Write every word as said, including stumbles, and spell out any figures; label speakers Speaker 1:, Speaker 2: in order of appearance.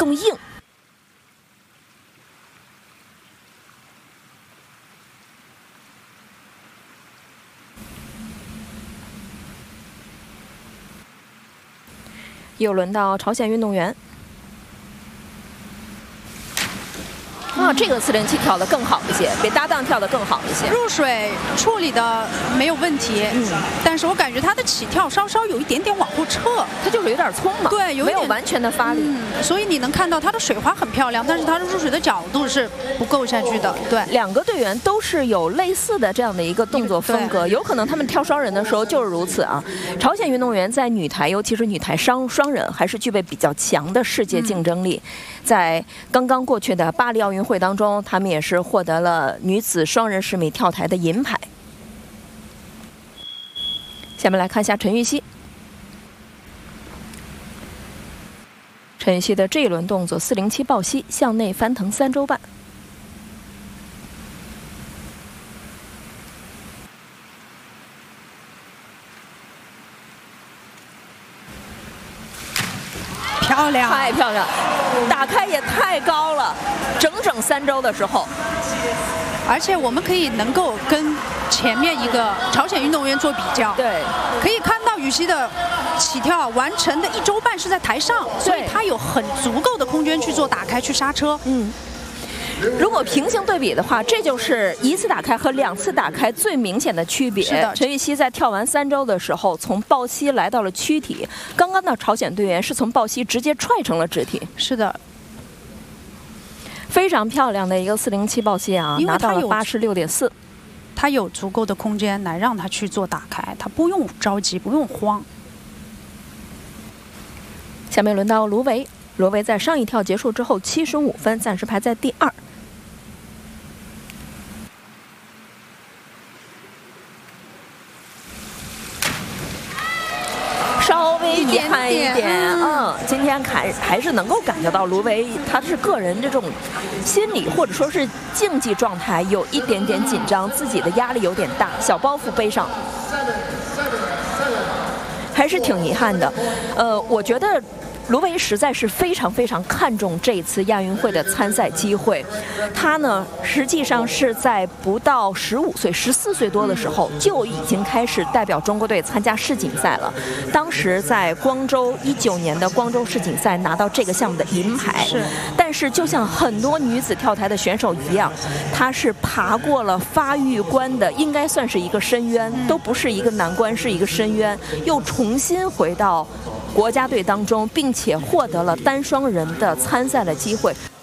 Speaker 1: 更硬。又轮到朝鲜运动员。 啊，这个四零七跳得更好一些，比搭档跳得更好一些。
Speaker 2: 入水处理的没有问题，嗯，但是我感觉他的起跳稍稍有一点点往后撤，
Speaker 1: 他就是有点匆忙，
Speaker 2: 对，有
Speaker 1: 没有完全的发力，
Speaker 2: 嗯，所以你能看到他的水花很漂亮，但是他的入水的角度是不够下去的。对，
Speaker 1: 两个队员都是有类似的这样的一个动作风格，有可能他们跳双人的时候就是如此啊。朝鲜运动员在女台，尤其是女台双双人，还是具备比较强的世界竞争力。嗯、在刚刚过去的巴黎奥运会当中，他们也是获得了女子双人十米跳台的银牌。下面来看一下陈芋汐。陈芋汐的这一轮动作四零七抱膝向内翻腾三周半。
Speaker 2: 漂亮，
Speaker 1: 太漂亮，打开也太高了，整整三周的时候，
Speaker 2: 而且我们可以能够跟前面一个朝鲜运动员做比较，
Speaker 1: 对，
Speaker 2: 可以看到羽西的起跳完成的一周半是在台上，所以他有很足够的空间去做打开去刹车，嗯。
Speaker 1: 如果平行对比的话，这就是一次打开和两次打开最明显的区别。是的，陈芋汐在跳完三周的时候，从抱膝来到了躯体，刚刚的朝鲜队员是从抱膝直接踹成了肢体。
Speaker 2: 是的，
Speaker 1: 非常漂亮的一个四零七抱膝啊，拿到了八十六点四。
Speaker 2: 他有足够的空间来让他去做打开，他不用着急，不用慌。
Speaker 1: 下面轮到卢维。 罗维在上一跳结束之后，七十五分，暂时排在第二。稍微遗憾一点，嗯，今天还还是能够感觉到卢维他是个人这种心理或者说是竞技状态有一点点紧张，自己的压力有点大，小包袱背上，还是挺遗憾的。呃，我觉得。 卢维实在是非常非常看重这一次亚运会的参赛机会，他呢实际上是在不到十五岁、十四岁多的时候就已经开始代表中国队参加世锦赛了。当时在光州一九年的光州世锦赛拿到这个项目的银牌。是。但是就像很多女子跳台的选手一样，她是爬过了发育关的，应该算是一个深渊，都不是一个难关，是一个深渊，又重新回到。 国家队当中，并且获得了单双人的参赛的机会。